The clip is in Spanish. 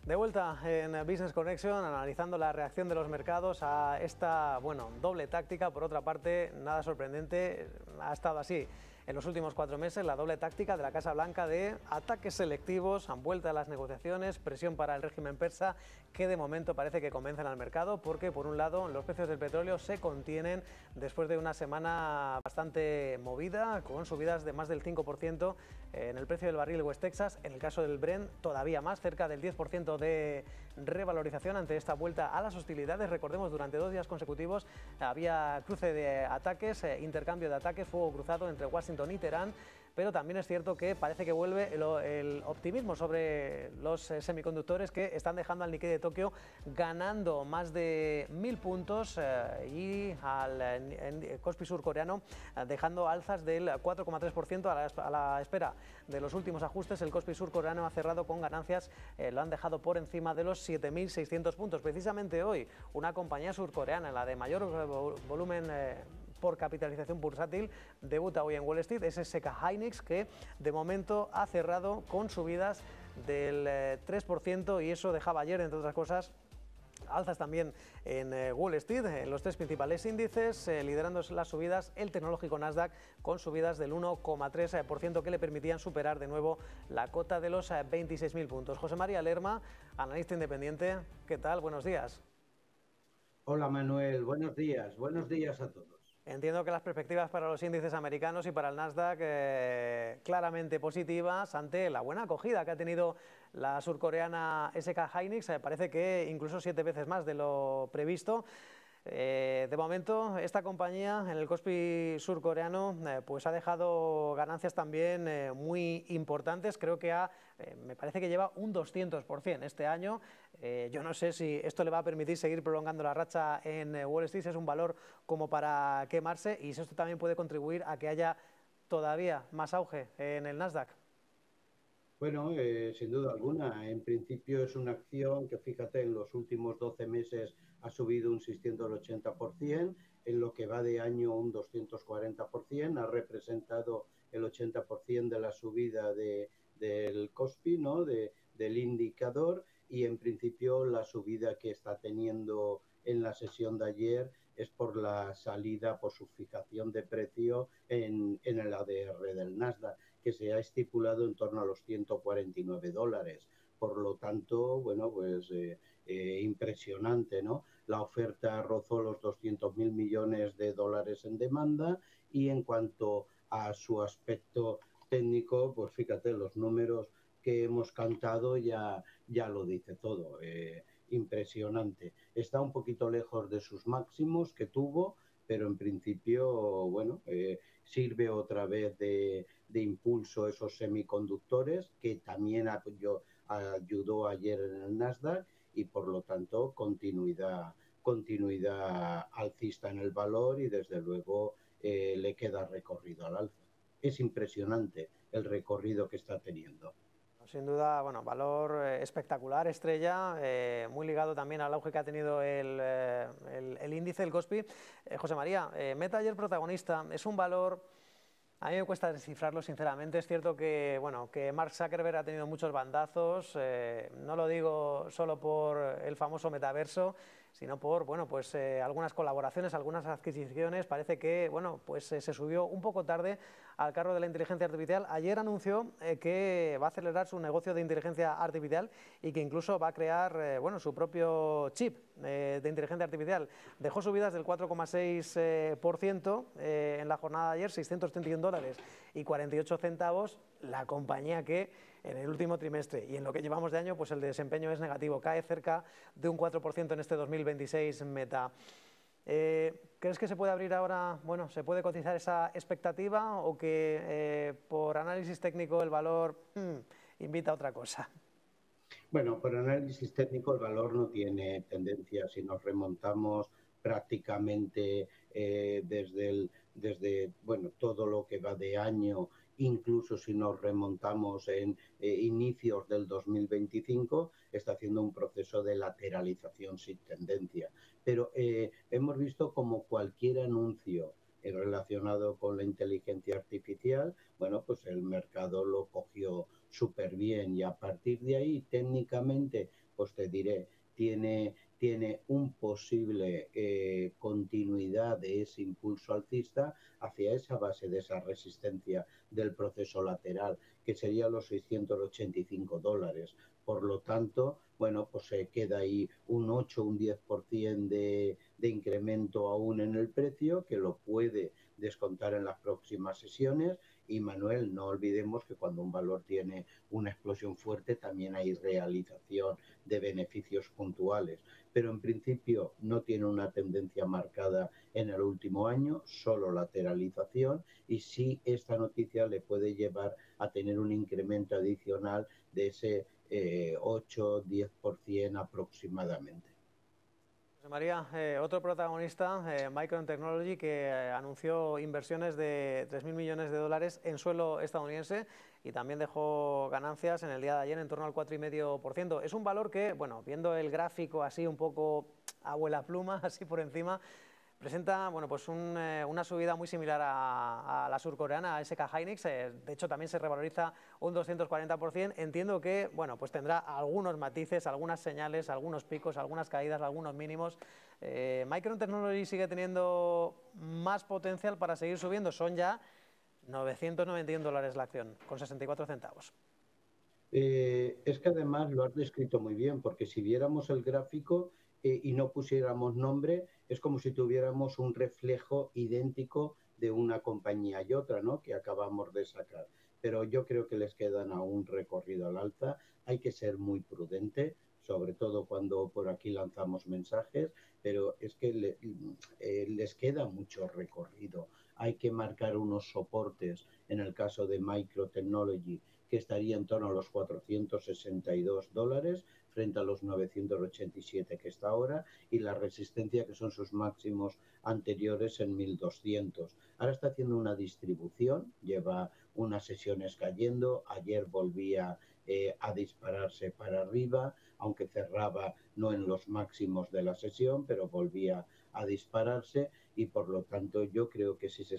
De vuelta en Business Connection, analizando la reacción de los mercados a esta, doble táctica. Por otra parte, nada sorprendente, ha estado así en los últimos 4 meses, la doble táctica de la Casa Blanca de ataques selectivos, han vuelto a las negociaciones, presión para el régimen persa, que de momento parece que convencen al mercado, porque por un lado los precios del petróleo se contienen después de una semana bastante movida, con subidas de más del 5% en el precio del barril West Texas. En el caso del Brent, todavía más, cerca del 10% de revalorización ante esta vuelta a las hostilidades. Recordemos, durante 2 días consecutivos había cruce de ataques, intercambio de ataques, fuego cruzado entre Washington y Teherán, pero también es cierto que parece que vuelve el optimismo sobre los semiconductores, que están dejando al Nikkei de Tokio ganando más de 1000 puntos y al Kospi surcoreano dejando alzas del 4,3% a la espera de los últimos ajustes. El Kospi surcoreano ha cerrado con ganancias, lo han dejado por encima de los 7600 puntos. Precisamente hoy una compañía surcoreana, la de mayor volumen por capitalización bursátil, debuta hoy en Wall Street, es SK Hynix, que de momento ha cerrado con subidas del 3%, y eso dejaba ayer, entre otras cosas, alzas también en Wall Street, en los 3 principales índices, liderando las subidas el tecnológico Nasdaq con subidas del 1,3%, que le permitían superar de nuevo la cota de los 26.000 puntos. José María Lerma, analista independiente, ¿qué tal? Buenos días. Hola Manuel, buenos días a todos. Entiendo que las perspectivas para los índices americanos y para el Nasdaq claramente positivas ante la buena acogida que ha tenido la surcoreana SK Hynix. Parece que incluso 7 veces más de lo previsto. De momento, esta compañía en el Kospi surcoreano pues ha dejado ganancias también muy importantes. Creo que me parece que lleva un 200% este año. Yo no sé si esto le va a permitir seguir prolongando la racha en Wall Street. Es un valor como para quemarse, y esto también puede contribuir a que haya todavía más auge en el Nasdaq. Bueno, sin duda alguna, en principio es una acción que, fíjate, en los últimos 12 meses ha subido un 680%, en lo que va de año un 240%, ha representado el 80% de la subida del Kospi, ¿no? Del indicador, y en principio la subida que está teniendo en la sesión de ayer es por la salida, por su fijación de precio en el ADR del Nasdaq, que se ha estipulado en torno a los $149. Por lo tanto, bueno, pues impresionante, ¿no? La oferta rozó los 200.000 millones de dólares en demanda, y en cuanto a su aspecto técnico, pues fíjate, los números que hemos cantado ya lo dice todo. Impresionante. Está un poquito lejos de sus máximos que tuvo, pero en principio, bueno, sirve otra vez de impulso esos semiconductores, que también ayudó ayer en el Nasdaq, y por lo tanto continuidad alcista en el valor, y desde luego le queda recorrido al alza. Es impresionante el recorrido que está teniendo. Sin duda, valor espectacular, estrella, muy ligado también al auge que ha tenido el índice, el Kospi. José María, Meta ayer protagonista, es un valor. A mí me cuesta descifrarlo, sinceramente. Es cierto que, que Mark Zuckerberg ha tenido muchos bandazos, no lo digo solo por el famoso metaverso, sino por algunas colaboraciones, algunas adquisiciones. Parece que se subió un poco tarde al carro de la inteligencia artificial. Ayer anunció que va a acelerar su negocio de inteligencia artificial, y que incluso va a crear su propio chip de inteligencia artificial. Dejó subidas del 4,6% en la jornada de ayer, $631,48. La compañía que en el último trimestre y en lo que llevamos de año, pues el desempeño es negativo, cae cerca de un 4% en este 2026 Meta. ¿Crees que se puede abrir ahora, se puede cotizar esa expectativa, o que por análisis técnico el valor invita a otra cosa? Bueno, por análisis técnico el valor no tiene tendencia. Si nos remontamos prácticamente desde todo lo que va de año, incluso si nos remontamos en inicios del 2025, está haciendo un proceso de lateralización sin tendencia. Pero hemos visto como cualquier anuncio relacionado con la inteligencia artificial, bueno, pues el mercado lo cogió súper bien, y a partir de ahí técnicamente, pues te diré, tiene un posible continuidad de ese impulso alcista hacia esa base de esa resistencia del proceso lateral, que sería los $685. Por lo tanto, bueno, pues se queda ahí un 8, un 10% de incremento aún en el precio, que lo puede descontar en las próximas sesiones. Y Manuel, no olvidemos que cuando un valor tiene una explosión fuerte también hay realización de beneficios puntuales, pero en principio no tiene una tendencia marcada en el último año, solo lateralización, y sí esta noticia le puede llevar a tener un incremento adicional de ese 8-10% aproximadamente. José María, otro protagonista, Micron Technology, que anunció inversiones de 3.000 millones de dólares en suelo estadounidense y también dejó ganancias en el día de ayer en torno al 4,5%. Es un valor que, bueno, viendo el gráfico así un poco abuela pluma, así por encima, presenta, bueno, pues una subida muy similar a la surcoreana, a SK Hynix. De hecho, también se revaloriza un 240%. Entiendo que, bueno, pues tendrá algunos matices, algunas señales, algunos picos, algunas caídas, algunos mínimos. Micron Technology sigue teniendo más potencial para seguir subiendo. Son ya $991 la acción, con 64 centavos. Es que además lo has descrito muy bien, porque si viéramos el gráfico y no pusiéramos nombre, es como si tuviéramos un reflejo idéntico de una compañía y otra, ¿no?, que acabamos de sacar. Pero yo creo que les quedan aún recorrido al alza. Hay que ser muy prudente, sobre todo cuando por aquí lanzamos mensajes, pero es que les queda mucho recorrido. Hay que marcar unos soportes, en el caso de Microtechnology, que estaría en torno a los $462 frente a los 987 que está ahora, y la resistencia, que son sus máximos anteriores, en 1200. Ahora está haciendo una distribución, lleva unas sesiones cayendo, ayer volvía a dispararse para arriba, aunque cerraba no en los máximos de la sesión, pero volvía a dispararse, y por lo tanto yo creo que si se